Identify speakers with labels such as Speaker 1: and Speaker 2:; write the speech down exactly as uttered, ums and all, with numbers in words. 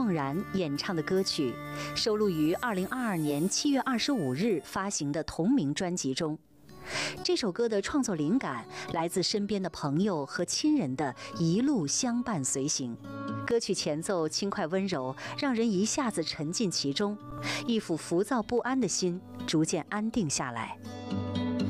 Speaker 1: 梦然演唱的歌曲，收录于二零二二年七月二十五日发行的同名专辑中。这首歌的创作灵感来自身边的朋友和亲人的一路相伴随行。歌曲前奏轻快温柔，让人一下子沉浸其中，一副浮躁不安的心逐渐安定下来。